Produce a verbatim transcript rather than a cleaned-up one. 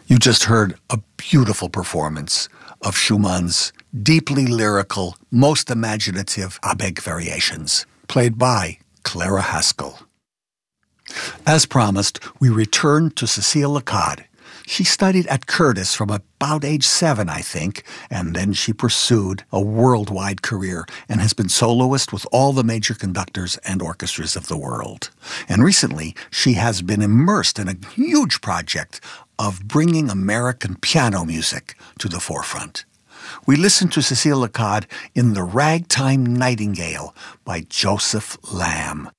You just heard a beautiful performance of Schumann's deeply lyrical, most imaginative Abegg Variations, played by Clara Haskell. As promised, we returned to Cécile Le Cade. She studied at Curtis from about age seven, I think, and then she pursued a worldwide career and has been soloist with all the major conductors and orchestras of the world. And recently, she has been immersed in a huge project of bringing American piano music to the forefront. We listened to Cécile Le Cade in The Ragtime Nightingale by Joseph Lamb.